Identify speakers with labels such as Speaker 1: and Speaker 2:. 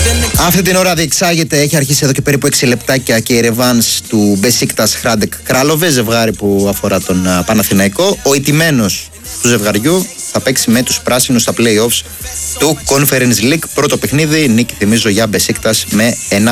Speaker 1: Αυτή την ώρα διεξάγεται, έχει αρχίσει εδώ και περίπου 6 λεπτάκια και η ρεβάνς του Μπεσίκτας Χράντεκ Κράλοβε, ζευγάρι που αφορά τον Παναθηναϊκό. Ο ηττημένος του ζευγαριού θα παίξει με τους πράσινους στα play-offs του Conference League. Πρώτο παιχνίδι, νίκη θυμίζω για Μπεσίκτας με 1-0.